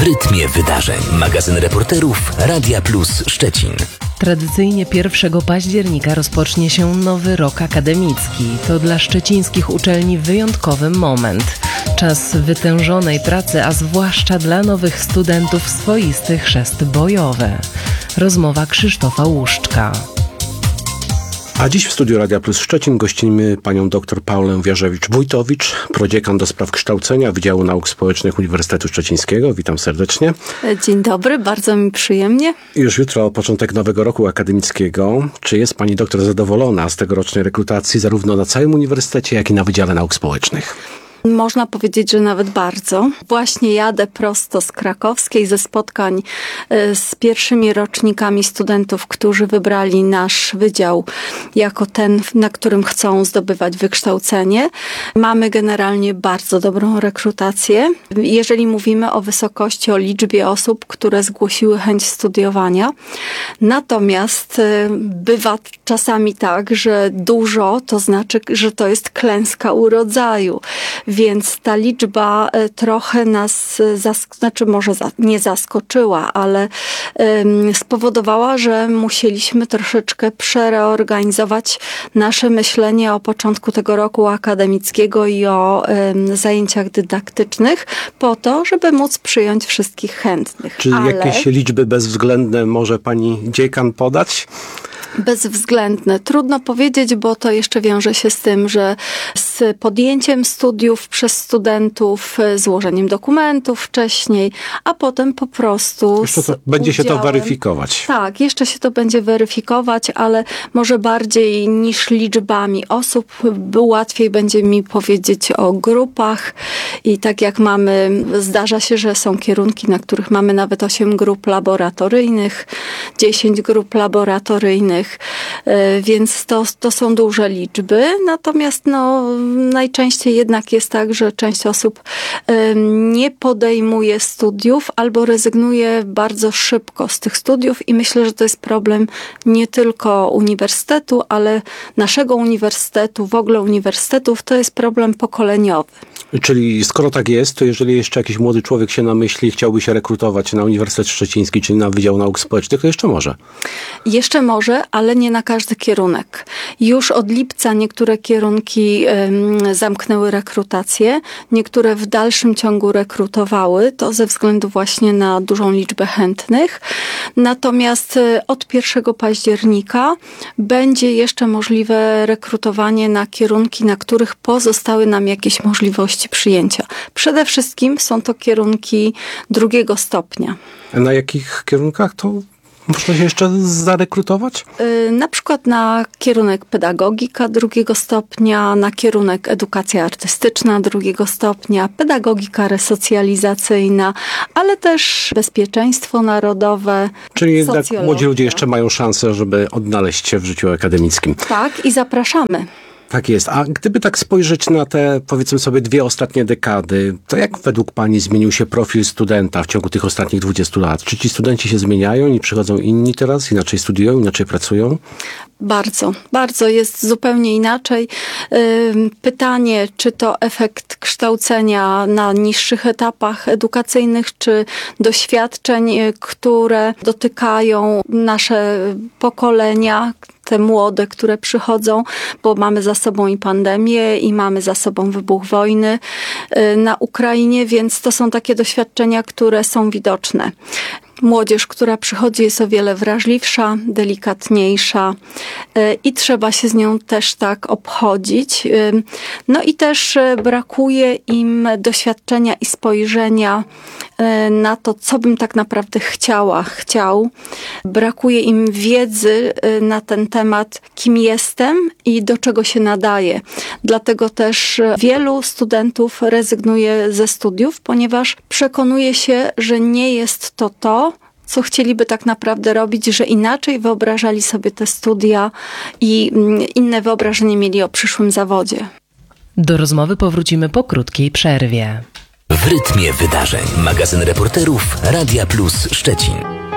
W rytmie wydarzeń. Magazyn reporterów Radia Plus Szczecin. Tradycyjnie 1 października rozpocznie się nowy rok akademicki. To dla szczecińskich uczelni wyjątkowy moment. Czas wytężonej pracy, a zwłaszcza dla nowych studentów swoisty chrzest bojowy. Rozmowa Krzysztofa Łuszczka. A dziś w studiu Radia Plus Szczecin gościmy panią dr Paulę Wjażewicz-Wójtowicz, prodziekan do spraw kształcenia Wydziału Nauk Społecznych Uniwersytetu Szczecińskiego. Witam serdecznie. Dzień dobry, bardzo mi przyjemnie. Już jutro początek nowego roku akademickiego. Czy jest pani doktor zadowolona z tegorocznej rekrutacji zarówno na całym uniwersytecie, jak i na Wydziale Nauk Społecznych? Można powiedzieć, że nawet bardzo. Właśnie jadę prosto z krakowskiej ze spotkań z pierwszymi rocznikami studentów, którzy wybrali nasz wydział jako ten, na którym chcą zdobywać wykształcenie. Mamy generalnie bardzo dobrą rekrutację. Jeżeli mówimy o wysokości, o liczbie osób, które zgłosiły chęć studiowania. Natomiast bywa czasami tak, że dużo to znaczy, że to jest klęska urodzaju. Więc ta liczba trochę nas, może nie zaskoczyła, ale spowodowała, że musieliśmy troszeczkę przereorganizować nasze myślenie o początku tego roku akademickiego i o zajęciach dydaktycznych po to, żeby móc przyjąć wszystkich chętnych. Czy jakieś liczby bezwzględne może pani dziekan podać? Bezwzględne. Trudno powiedzieć, bo to jeszcze wiąże się z tym, że z podjęciem studiów przez studentów, złożeniem dokumentów wcześniej, a potem po prostu będzie się to weryfikować. Tak, jeszcze się to będzie weryfikować, ale może bardziej niż liczbami osób, łatwiej będzie mi powiedzieć o grupach i tak jak zdarza się, że są kierunki, na których mamy nawet 8 grup laboratoryjnych, 10 grup laboratoryjnych, więc to są duże liczby. Natomiast najczęściej jednak jest tak, że część osób nie podejmuje studiów albo rezygnuje bardzo szybko z tych studiów i myślę, że to jest problem nie tylko uniwersytetu, ale naszego uniwersytetu, w ogóle uniwersytetów, to jest problem pokoleniowy. Czyli skoro tak jest, to jeżeli jeszcze jakiś młody człowiek się namyśli i chciałby się rekrutować na Uniwersytet Szczeciński, czyli na Wydział Nauk Społecznych, to jeszcze może? Jeszcze może, ale nie na każdy kierunek. Już od lipca niektóre kierunki zamknęły rekrutację, niektóre w dalszym ciągu rekrutowały, to ze względu właśnie na dużą liczbę chętnych. Natomiast od 1 października będzie jeszcze możliwe rekrutowanie na kierunki, na których pozostały nam jakieś możliwości przyjęcia. Przede wszystkim są to kierunki 2 stopnia. A na jakich kierunkach to można się jeszcze zarekrutować? Na przykład na kierunek pedagogika 2 stopnia, na kierunek edukacja artystyczna 2 stopnia, pedagogika resocjalizacyjna, ale też bezpieczeństwo narodowe, czyli jednak socjologia. Młodzi ludzie jeszcze mają szansę, żeby odnaleźć się w życiu akademickim. Tak, i zapraszamy. Tak jest. A gdyby tak spojrzeć na te, powiedzmy sobie, 2 ostatnie dekady, to jak według pani zmienił się profil studenta w ciągu tych ostatnich 20 lat? Czy ci studenci się zmieniają i przychodzą inni teraz? Inaczej studiują, inaczej pracują? Bardzo, bardzo jest zupełnie inaczej. Pytanie, czy to efekt kształcenia na niższych etapach edukacyjnych, czy doświadczeń, które dotykają nasze pokolenia, te młode, które przychodzą, bo mamy za sobą i pandemię, i mamy za sobą wybuch wojny na Ukrainie, więc to są takie doświadczenia, które są widoczne. Młodzież, która przychodzi, jest o wiele wrażliwsza, delikatniejsza i trzeba się z nią też tak obchodzić. No i też brakuje im doświadczenia i spojrzenia na to, co bym tak naprawdę chciał. Brakuje im wiedzy na ten temat, kim jestem i do czego się nadaję. Dlatego też wielu studentów rezygnuje ze studiów, ponieważ przekonuje się, że nie jest to, co chcieliby tak naprawdę robić, że inaczej wyobrażali sobie te studia i inne wyobrażenie mieli o przyszłym zawodzie. Do rozmowy powrócimy po krótkiej przerwie. W rytmie wydarzeń. Magazyn reporterów Radia Plus Szczecin.